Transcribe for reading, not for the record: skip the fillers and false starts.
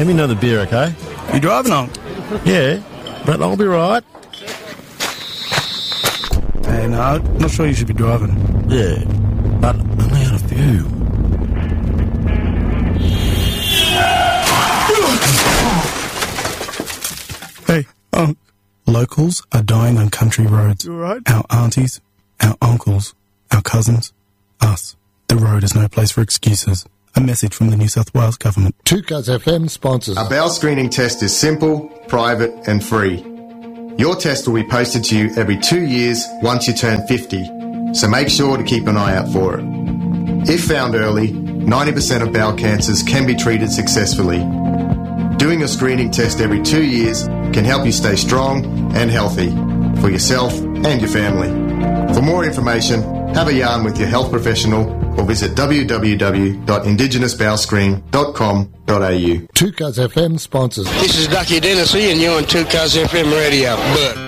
Hand me another beer, okay? You driving on? Yeah, but I'll be right. Hey, no, I'm not sure you should be driving. Yeah, but I'm only out of fuel. Hey, locals are dying on country roads. You all right? Our aunties, our uncles, our cousins, us. The road is no place for excuses. A message from the New South Wales Government. 2Cuz FM sponsors. A bowel screening test is simple, private and free. Your test will be posted to you every 2 years once you turn 50, so make sure to keep an eye out for it. If found early, 90% of bowel cancers can be treated successfully. Doing a screening test every 2 years can help you stay strong and healthy for yourself and your family. For more information, have a yarn with your health professional or visit www.indigenousbowelscreen.com.au. 2Cuz FM sponsors. This is Ducky Dennessy and you're on 2Cuz FM radio. But